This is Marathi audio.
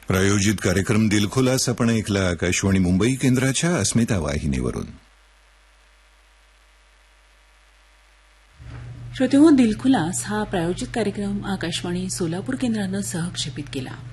प्रायोजित कार्यक्रम दिलखुलास आपण ऐकला आकाशवाणी मुंबई केंद्राच्या अस्मिता वाहिनीवरून. श्रोतेहो, दिलखुलास हा प्रायोजित कार्यक्रम आकाशवाणी सोलापूर केंद्रानं सहक्षेपित केला.